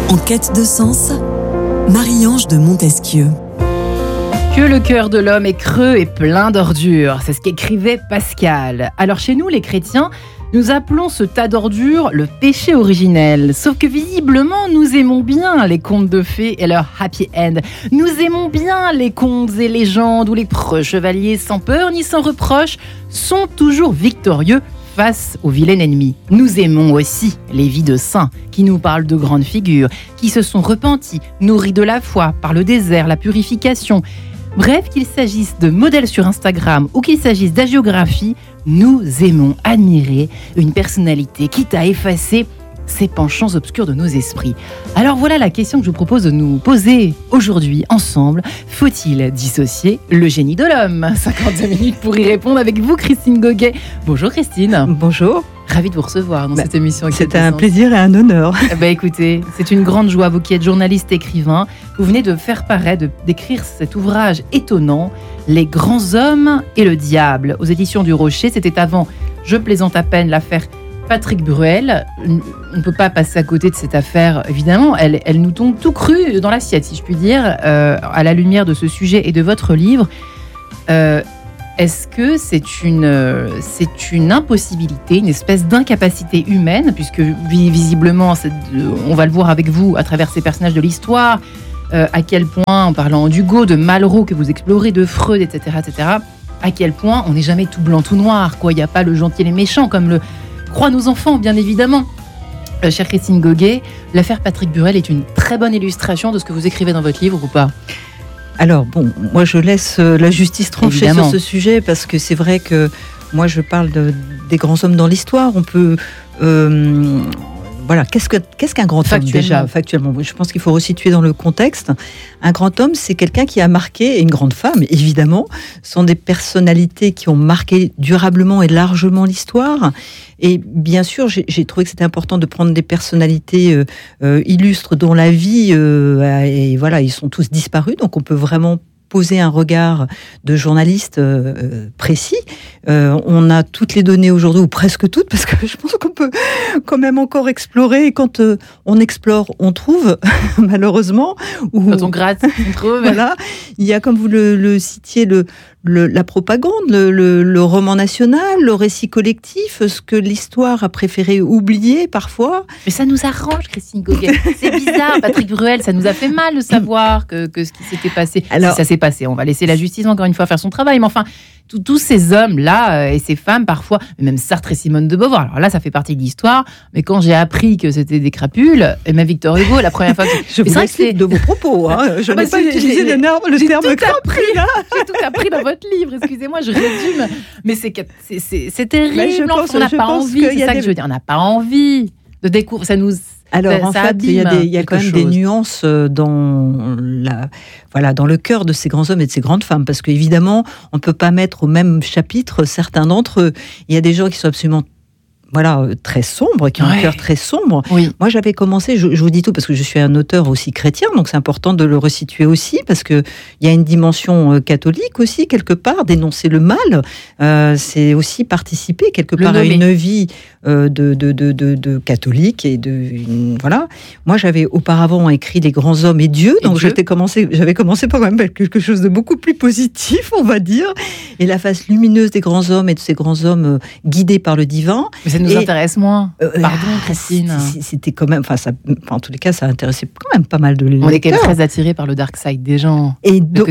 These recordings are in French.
En quête de sens, Marie-Ange de Montesquieu. Que le cœur de l'homme est creux et plein d'ordures, c'est ce qu'écrivait Pascal. Alors chez nous, les chrétiens, nous appelons ce tas d'ordures le péché originel. Sauf que visiblement, nous aimons bien les contes de fées et leur happy end. Nous aimons bien les contes et légendes où les preux chevaliers sans peur ni sans reproche sont toujours victorieux face au vilain ennemi. Nous aimons aussi les vies de saints qui nous parlent de grandes figures, qui se sont repentis, nourris de la foi par le désert, la purification. Bref, qu'il s'agisse de modèles sur Instagram ou qu'il s'agisse d'hagiographie, nous aimons admirer une personnalité quitte à effacer ces penchants obscurs de nos esprits. Alors voilà la question que je vous propose de nous poser aujourd'hui ensemble. Faut-il dissocier le génie de l'homme ? 52 minutes pour y répondre avec vous, Christine Goguet. Bonjour Christine. Bonjour. Ravie de vous recevoir dans cette émission. C'était un plaisir et un honneur. Écoutez, c'est une grande joie, vous qui êtes journaliste écrivain. Vous venez de faire paraître, d'écrire cet ouvrage étonnant, Les grands hommes et le diable, aux éditions du Rocher. C'était avant, je plaisante à peine, l'affaire Patrick Bruel. On ne peut pas passer à côté de cette affaire, évidemment. Elle nous tombe tout cru dans l'assiette, si je puis dire, à la lumière de ce sujet et de votre livre. Est-ce que c'est une impossibilité, une espèce d'incapacité humaine, puisque visiblement, on va le voir avec vous à travers ces personnages de l'histoire, à quel point, en parlant d'Hugo, de Malraux que vous explorez, de Freud, etc., à quel point on n'est jamais tout blanc, tout noir, quoi. Il n'y a pas le gentil et les méchants, comme le croient nos enfants, bien évidemment. Chère Christine Goguet, l'affaire Patrick Bruel est une très bonne illustration de ce que vous écrivez dans votre livre, ou pas ? Alors, bon, moi je laisse la justice trancher sur ce sujet, parce que c'est vrai que moi je parle des grands hommes dans l'histoire. On peut... Voilà, qu'est-ce qu'un grand homme déjà, factuellement ? Je pense qu'il faut resituer dans le contexte. Un grand homme, c'est quelqu'un qui a marqué, et une grande femme, évidemment, sont des personnalités qui ont marqué durablement et largement l'histoire. Et bien sûr, j'ai trouvé que c'était important de prendre des personnalités illustres dont la vie, et voilà, ils sont tous disparus, donc on peut vraiment poser un regard de journaliste précis. On a toutes les données aujourd'hui, ou presque toutes, parce que je pense qu'on peut quand même encore explorer. Et quand on explore, on trouve, malheureusement. Quand on gratte, on trouve. Voilà. Il y a, comme vous le citiez, la propagande, le roman national, le récit collectif, ce que l'histoire a préféré oublier parfois. Mais ça nous arrange, Christine Goguet. C'est bizarre, Patrick Bruel, ça nous a fait mal de savoir que ce qui s'était passé. Alors, si ça s'est passé, on va laisser la justice encore une fois faire son travail. Mais enfin, tous ces hommes-là et ces femmes, parfois, même Sartre et Simone de Beauvoir. Alors là, ça fait partie de l'histoire. Mais quand j'ai appris que c'était des crapules, et même Victor Hugo, la première fois que... Je vous explique de vos propos. Hein. Je n'ai pas utilisé le terme crapule. J'ai tout appris dans votre livre. Excusez-moi, je résume. Mais c'est terrible. On n'a pas envie. C'est ça que je veux dire. On n'a pas envie de découvrir. Ça nous... Alors, en fait, il y a quand même des nuances dans le cœur de ces grands hommes et de ces grandes femmes, parce qu'évidemment, on ne peut pas mettre au même chapitre certains d'entre eux. Il y a des gens qui sont absolument très sombres, qui ont un cœur très sombre. Oui. Moi, j'avais commencé, je vous dis tout, parce que je suis un auteur aussi chrétien, donc c'est important de le resituer aussi, parce qu'il y a une dimension catholique aussi, quelque part, dénoncer le mal, c'est aussi participer, quelque part, à une vie de catholique, et voilà. Moi, j'avais auparavant écrit Les grands hommes et Dieu, donc j'avais commencé par quand même quelque chose de beaucoup plus positif, on va dire, et la face lumineuse des grands hommes et de ces grands hommes guidés par le divin. Mais ça nous intéresse moins. Pardon, Christine. C'était quand même, en tous les cas, ça intéressait quand même pas mal de lecteurs. On est quand même très attirés par le dark side des gens. Et donc,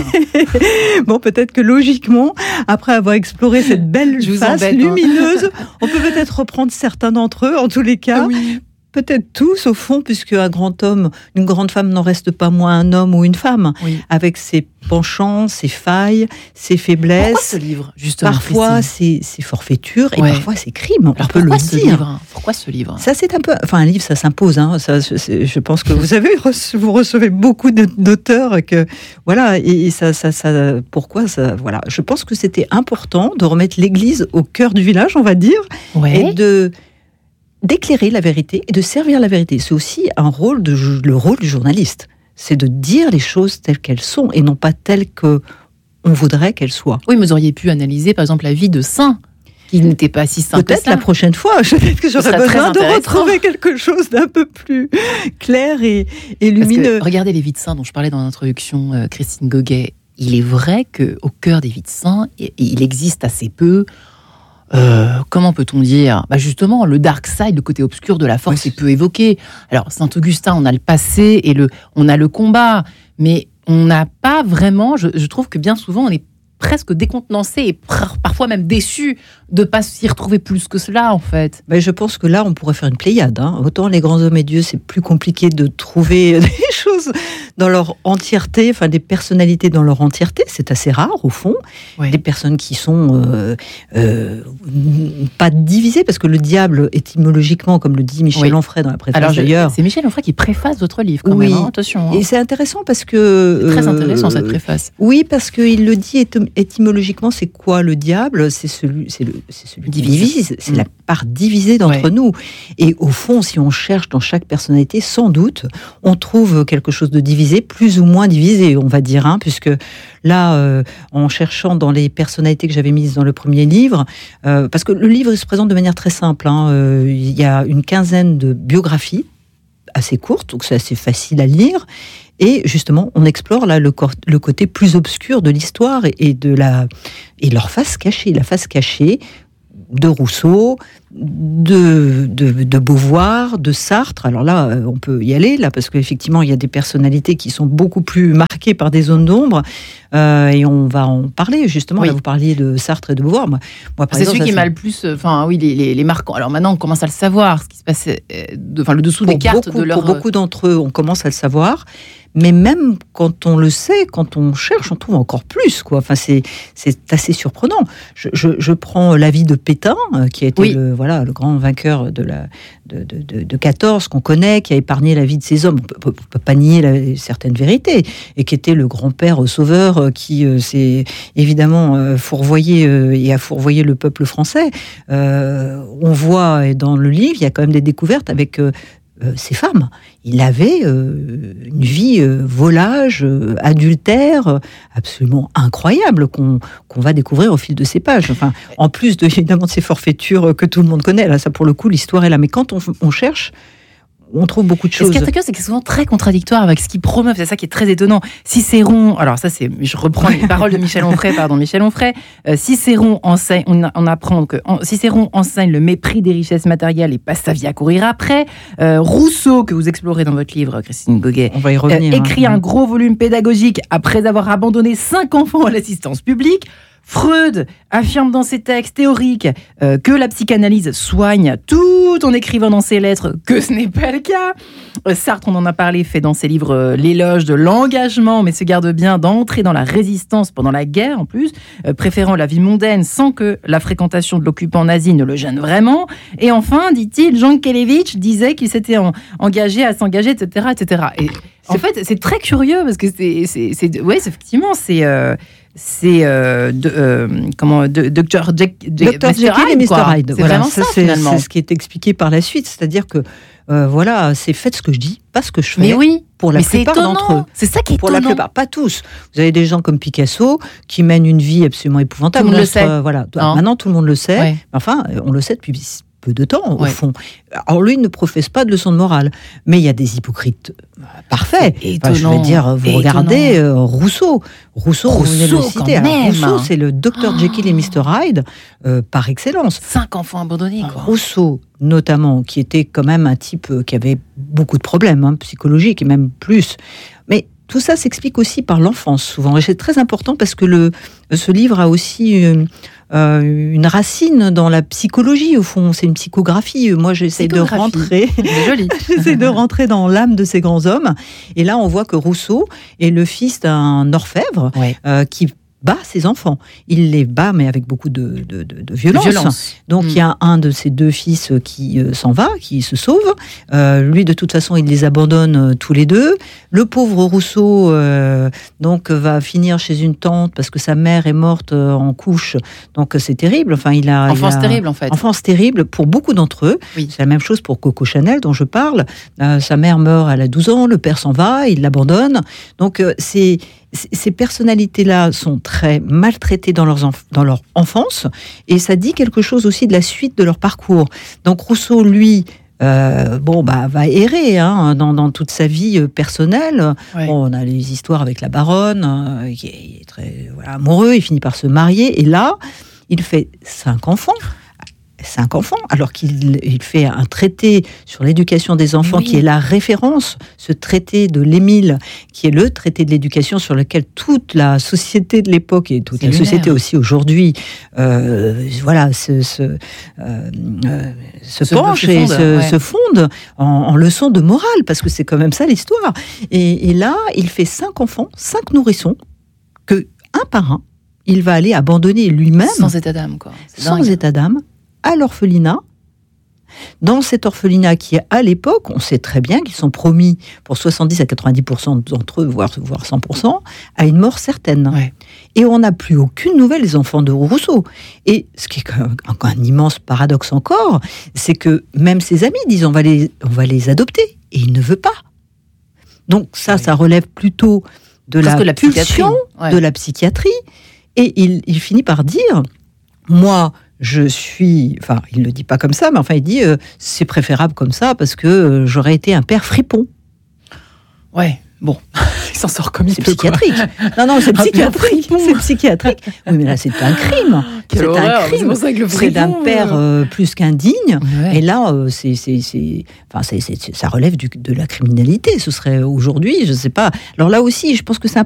bon, peut-être que logiquement, après avoir exploré cette belle face lumineuse, on peut peut-être reprendre certains d'entre eux. En tous les cas, peut-être tous au fond, puisque un grand homme, une grande femme n'en reste pas moins un homme ou une femme, avec ses penchants, ses failles, ses faiblesses. Pourquoi ce livre, justement, parfois ses forfaitures et parfois ses crimes. Alors, on peut le dire. Pourquoi ce livre ? Ça, c'est un peu. Enfin, un livre, ça s'impose. Hein. Ça, je pense que vous recevez beaucoup d'auteurs voilà. Et ça. Pourquoi ça ? Voilà. Je pense que c'était important de remettre l'Église au cœur du village, on va dire, et d'éclairer la vérité et de servir la vérité. C'est aussi le rôle du journaliste. C'est de dire les choses telles qu'elles sont et non pas telles qu'on voudrait qu'elles soient. Oui, mais vous auriez pu analyser, par exemple, la vie de saints qui n'était pas si simple. Peut-être la prochaine fois, peut-être que j'aurais besoin de retrouver quelque chose d'un peu plus clair et lumineux. Regardez les vies de saints dont je parlais dans l'introduction, Christine Goguet. Il est vrai qu'au cœur des vies de saints, il existe assez peu. Comment peut-on dire ? Justement, le dark side, le côté obscur de la force est peu évoqué. Alors, Saint-Augustin, on a le passé et on a le combat, mais on n'a pas vraiment. Je trouve que bien souvent, on est presque décontenancé et parfois même déçu de ne pas s'y retrouver plus que cela, en fait. Je pense que là, on pourrait faire une pléiade. Autant les grands hommes et dieux, c'est plus compliqué de trouver des choses dans leur entièreté, enfin des personnalités dans leur entièreté. C'est assez rare, au fond. Oui. Des personnes qui sont pas divisées, parce que le diable, étymologiquement, comme le dit Michel Onfray dans la préface. Alors, d'ailleurs. C'est Michel Onfray qui préface votre livre, quand même. Attention. Et c'est intéressant parce que... C'est très intéressant, cette préface. Oui, parce qu'il le dit étymologiquement, c'est quoi le diable ? C'est celui qui divise, c'est la part divisée d'entre nous. Et au fond, si on cherche dans chaque personnalité, sans doute, on trouve quelque chose de divisé, plus ou moins divisé, on va dire, puisque là, en cherchant dans les personnalités que j'avais mises dans le premier livre, parce que le livre il se présente de manière très simple, il y a une quinzaine de biographies, assez courtes, donc c'est assez facile à lire. Et justement, on explore là le côté plus obscur de l'histoire et leur face cachée, la face cachée de Rousseau, de Beauvoir, de Sartre. Alors là, on peut y aller là parce qu'effectivement, il y a des personnalités qui sont beaucoup plus marquées par des zones d'ombre et on va en parler justement. Là, vous parliez de Sartre et de Beauvoir. Moi par c'est exemple, celui qui m'a le plus, les marquants. Alors maintenant, on commence à le savoir, ce qui se passait, le dessous des cartes de leur. Pour beaucoup d'entre eux, on commence à le savoir. Mais même quand on le sait, quand on cherche, on trouve encore plus, quoi. Enfin, c'est assez surprenant. Je prends l'avis de Pétain, qui a été le grand vainqueur de 14, qu'on connaît, qui a épargné la vie de ces hommes. On peut pas nier certaines vérités, et qui était le grand-père sauveur qui s'est évidemment fourvoyé et a fourvoyé le peuple français. On voit dans le livre, il y a quand même des découvertes avec ces femmes. Il avait une vie volage, adultère, absolument incroyable qu'on va découvrir au fil de ces pages. Enfin, en plus évidemment de ces forfaitures que tout le monde connaît. Là, ça pour le coup, l'histoire est là. Mais quand on cherche, on trouve beaucoup de choses. Ce qui est curieux, c'est que c'est souvent très contradictoire avec ce qu'il promeut. C'est ça qui est très étonnant. Cicéron, alors ça c'est, je reprends les paroles de Michel Onfray, Cicéron enseigne, on apprend que Cicéron enseigne le mépris des richesses matérielles et passe sa vie à courir après. Rousseau, que vous explorez dans votre livre, Christine Goguet, on va y revenir, écrit un gros volume pédagogique après avoir abandonné 5 enfants à l'assistance publique. Freud affirme dans ses textes théoriques que la psychanalyse soigne tout en écrivant dans ses lettres que ce n'est pas le cas. Sartre, on en a parlé, fait dans ses livres l'éloge de l'engagement, mais se garde bien d'entrer dans la résistance pendant la guerre en plus, préférant la vie mondaine sans que la fréquentation de l'occupant nazi ne le gêne vraiment. Et enfin, dit-il, Jean Kelevitch disait qu'il s'était engagé à s'engager, etc., etc. Et en fait, c'est très curieux parce que effectivement, Dr. Jekyll et Mr. Hyde. C'est vraiment ça, finalement. C'est ce qui est expliqué par la suite. C'est-à-dire que, c'est faites ce que je dis, pas ce que je fais. Mais oui, pour la plupart d'entre eux. C'est ça qui est pour étonnant. La plupart, pas tous. Vous avez des gens comme Picasso qui mènent une vie absolument épouvantable. Tout le monde le sait. Maintenant, tout le monde le sait. Ouais. Enfin, on le sait depuis peu de temps, au fond. Alors, lui ne professe pas de leçons de morale. Mais il y a des hypocrites parfaits. Je veux dire, vous regardez Rousseau. Rousseau, vous venez de le citer. Rousseau, c'est le Dr. Jekyll et Mr. Hyde par excellence. 5 enfants abandonnés, quoi. Rousseau, notamment, qui était quand même un type qui avait beaucoup de problèmes psychologiques, et même plus. Mais tout ça s'explique aussi par l'enfance, souvent. Et c'est très important parce que ce livre a aussi une racine dans la psychologie, au fond. C'est une psychographie. Moi, j'essaie de rentrer. J'essaie de rentrer dans l'âme de ces grands hommes. Et là, on voit que Rousseau est le fils d'un orfèvre qui bat ses enfants. Il les bat, mais avec beaucoup de violence. Donc, il y a un de ses 2 fils qui s'en va, qui se sauve. Lui, de toute façon, il les abandonne tous les 2. Le pauvre Rousseau, va finir chez une tante parce que sa mère est morte en couche. Donc, c'est terrible. Enfin, enfance terrible, en fait. Enfance terrible pour beaucoup d'entre eux. Oui. C'est la même chose pour Coco Chanel, dont je parle. Sa mère meurt, elle a 12 ans. Le père s'en va, il l'abandonne. Donc, c'est ces personnalités-là sont très maltraitées dans leur enfance, et ça dit quelque chose aussi de la suite de leur parcours. Donc Rousseau, lui, va errer dans toute sa vie personnelle. Ouais. On a les histoires avec la baronne, qui est très amoureux, il finit par se marier, et là, il fait 5 enfants, alors qu'il fait un traité sur l'éducation des enfants qui est la référence, ce traité de l'Émile, qui est le traité de l'éducation sur lequel toute la société de l'époque et toute la société aussi aujourd'hui se penche et se fonde en leçons de morale, parce que c'est quand même ça l'histoire. Et là, il fait 5 enfants, 5 nourrissons, que un par un, il va aller abandonner lui-même. Sans état d'âme, quoi. Sans état d'âme, à l'orphelinat. Dans cet orphelinat qui, à l'époque, on sait très bien qu'ils sont promis pour 70 à 90% d'entre eux, voire 100%, à une mort certaine. Ouais. Et on n'a plus aucune nouvelle des enfants de Rousseau. Et ce qui est un immense paradoxe encore, c'est que même ses amis disent on va les adopter. Et il ne veut pas. Donc ça relève plutôt de la pulsion, de la psychiatrie. Et il finit par dire, moi, il ne le dit pas comme ça, mais enfin il dit, c'est préférable comme ça parce que j'aurais été un père fripon. Ouais, bon, il s'en sort comme il peut. C'est psychiatrique. Non, c'est psychiatrique. C'est psychiatrique. Oui, mais là, c'est un crime. Quelle horreur, c'est pour ça que le fripon, c'est d'un père plus qu'indigne. Ouais. Et là, ça relève de la criminalité. Ce serait aujourd'hui, je ne sais pas. Alors là aussi, je pense que c'est